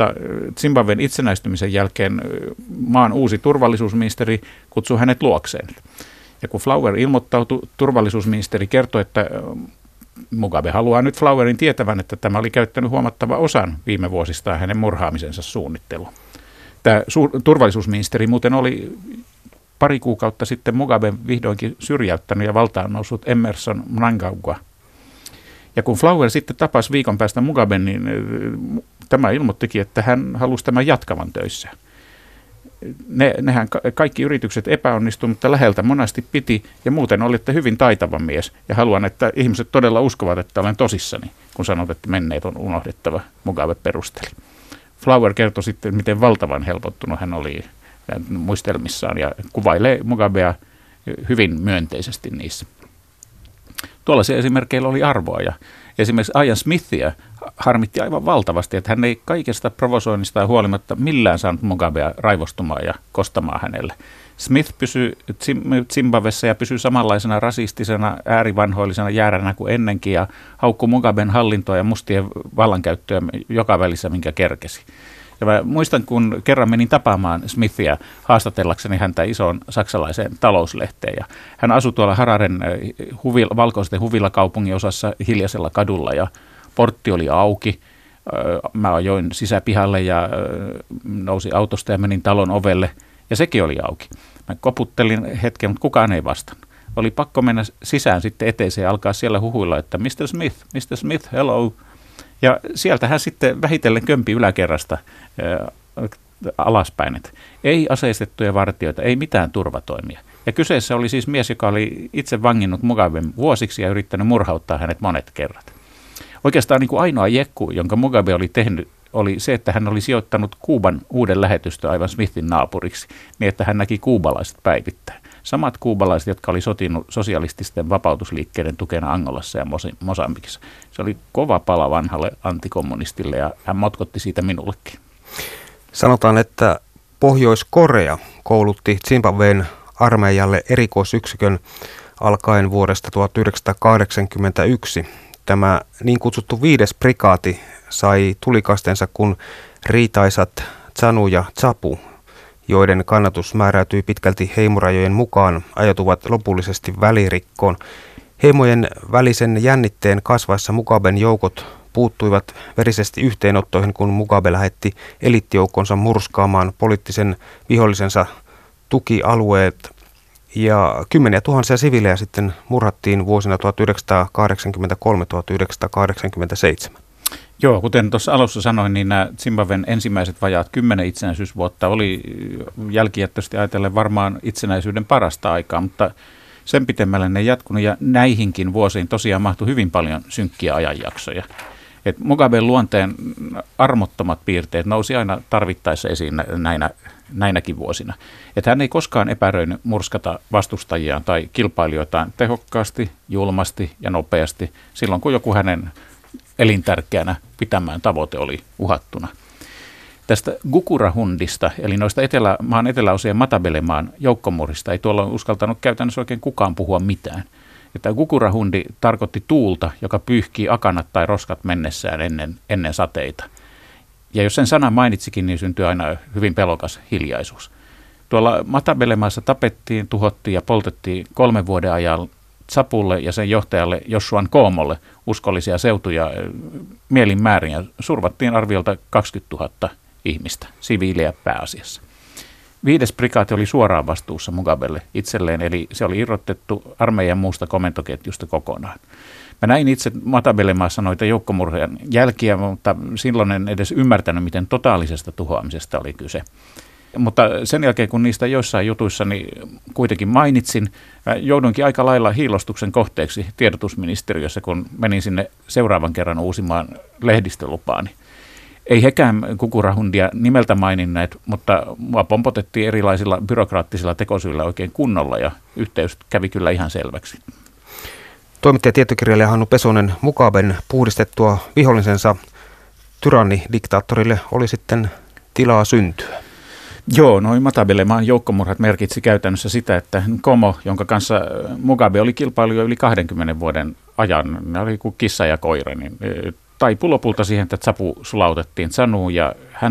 mutta Zimbabwen itsenäistymisen jälkeen maan uusi turvallisuusministeri kutsui hänet luokseen. Ja kun Flower ilmoittautui, turvallisuusministeri kertoi, että Mugabe haluaa nyt Flowerin tietävän, että tämä oli käyttänyt huomattavan osan viime vuosistaan hänen murhaamisensa suunnitteluun. Tämä turvallisuusministeri muuten oli pari kuukautta sitten Mugabe vihdoinkin syrjäyttänyt ja valtaan noussut Emmerson Mnangagwa. Ja kun Flower sitten tapasi viikon päästä Mugaben, niin tämä ilmoittikin, että hän halusi tämän jatkavan töissä. Nehän kaikki yritykset epäonnistuivat, mutta läheltä monasti piti, ja muuten olitte hyvin taitava mies. Ja haluan, että ihmiset todella uskovat, että olen tosissani, kun sanot, että menneet on unohdettava, Mugabe perusteli. Flower kertoi sitten, miten valtavan helpottunut hän oli muistelmissaan, ja kuvailee Mugabea hyvin myönteisesti niissä. Tuollaisia esimerkkeillä oli arvoa, ja esimerkiksi Ian Smithia harmitti aivan valtavasti, että hän ei kaikesta provosoinnista huolimatta millään saanut Mugabea raivostumaan ja kostamaan hänelle. Smith pysyi Zimbabwessa ja pysyi samanlaisena rasistisena, äärivanhoillisena jääränä kuin ennenkin ja haukkui Mugaben hallintoa ja mustien vallankäyttöä joka välissä, minkä kerkesi. Ja mä muistan, kun kerran menin tapaamaan Smithia haastatellakseni häntä isoon saksalaiseen talouslehteen. Ja hän asui tuolla Hararen valkoisten huvilakaupungin osassa hiljaisella kadulla ja portti oli auki. Mä ajoin sisäpihalle ja nousin autosta ja menin talon ovelle ja sekin oli auki. Mä koputtelin hetken, mutta kukaan ei vastannut. Oli pakko mennä sisään sitten eteiseen ja alkaa siellä huhuilla, että Mr. Smith, hello. Ja sieltä hän sitten vähitellen kömpi yläkerrasta alaspäin, että ei aseistettuja vartijoita, ei mitään turvatoimia. Ja kyseessä oli siis mies, joka oli itse vanginnut Mugaben vuosiksi ja yrittänyt murhauttaa hänet monet kerrat. Oikeastaan niin kuin ainoa jekku, jonka Mugabe oli tehnyt, oli se, että hän oli sijoittanut Kuuban uuden lähetystön aivan Smithin naapuriksi, niin että hän näki kuubalaiset päivittäin. Samat kuubalaiset, jotka oli sotinut sosialististen vapautusliikkeiden tukena Angolassa ja Mosambikissa. Se oli kova pala vanhalle antikommunistille ja hän motkotti siitä minullekin. Sanotaan, että Pohjois-Korea koulutti Zimbabwen armeijalle erikoisyksikön alkaen vuodesta 1981. Tämä niin kutsuttu 5. prikaati sai tulikastensa, kun riitaisat ZANU ja ZAPU, joiden kannatus määräytyi pitkälti heimorajojen mukaan, ajatuvat lopullisesti välirikkoon. Heimojen välisen jännitteen kasvaessa Mugaben joukot puuttuivat verisesti yhteenottoihin, kun Mugabe lähetti eliittijoukkonsa murskaamaan poliittisen vihollisensa tukialueet. Ja kymmeniä tuhansia siviilejä sitten murhattiin vuosina 1983-1987. Joo, kuten tuossa alussa sanoin, niin nämä Zimbabwen ensimmäiset vajaat 10 itsenäisyysvuotta oli jälkijättöisesti ajatellen varmaan itsenäisyyden parasta aikaa, mutta sen pitemmälle ne jatkunut ja näihinkin vuosiin tosiaan mahtui hyvin paljon synkkiä ajanjaksoja. Et Mugaben luonteen armottomat piirteet nousi aina tarvittaessa esiin näinäkin vuosina. Että hän ei koskaan epäröinyt murskata vastustajiaan tai kilpailijoitaan tehokkaasti, julmasti ja nopeasti silloin, kun joku hänen elintärkeänä pitämään tavoite oli uhattuna. Tästä Gukurahundista, eli noista maan eteläosien Matabelemaan joukkomurhista, ei tuolla uskaltanut käytännössä oikein kukaan puhua mitään. Että Gukurahundi tarkoitti tuulta, joka pyyhkii akanat tai roskat mennessään ennen sateita. Ja jos sen sanan mainitsikin, niin syntyi aina hyvin pelokas hiljaisuus. Tuolla Matabelemaassa tapettiin, tuhottiin ja poltettiin 3 vuoden ajan Zapulle ja sen johtajalle Joshua Nkomolle uskollisia seutuja mielinmäärin ja survattiin arviolta 20 000 ihmistä, siviilejä pääasiassa. 5. prikaati oli suoraan vastuussa Mugabelle itselleen, eli se oli irrotettu armeijan muusta komentoketjusta kokonaan. Mä näin itse Matabelemaassa noita joukkomurhien jälkiä, mutta silloin en edes ymmärtänyt, miten totaalisesta tuhoamisesta oli kyse. Mutta sen jälkeen, kun niistä joissain jutuissani kuitenkin mainitsin, jouduinkin aika lailla hiilostuksen kohteeksi tiedotusministeriössä, kun menin sinne seuraavan kerran uusimaan lehdistölupaani. Ei hekään Gukurahundia nimeltä maininneet, mutta mua pompotettiin erilaisilla byrokraattisilla tekosyillä oikein kunnolla ja yhteys kävi kyllä ihan selväksi. Toimittaja tietokirjailija Hannu Pesonen, Mugaben puhdistettua vihollisensa tyrannidiktaattorille oli sitten tilaa syntyä. Joo, noin Matabelemaan joukkomurhat merkitsi käytännössä sitä, että Nkomo, jonka kanssa Mugabe oli kilpailu jo yli 20 vuoden ajan, ne oli kuin kissa ja koira, niin taipui lopulta siihen, että Zapu sulautettiin ZANUun ja hän